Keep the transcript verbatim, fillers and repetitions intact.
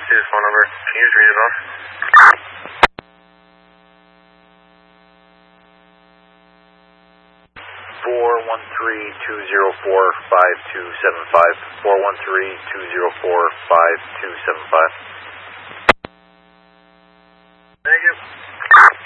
see his phone number. Can you just read it off? four one three, two zero four, five two seven five. four one three, two zero four, five two seven five. Thank you.